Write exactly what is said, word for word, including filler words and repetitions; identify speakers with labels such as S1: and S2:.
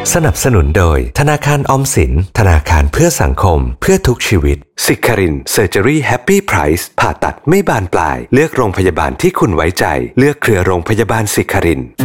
S1: สนับสนุนโดยธนาคารออมสินธนาคารเพื่อสังคมเพื่อทุกชีวิตสิคารินเซอร์เจอรี่แฮปปี้ไพรซ์ผ่าตัดไม่บานปลายเลือกโรงพยาบาลที่คุณไว้ใจเลือกเครือโรงพยาบาลสิคาริน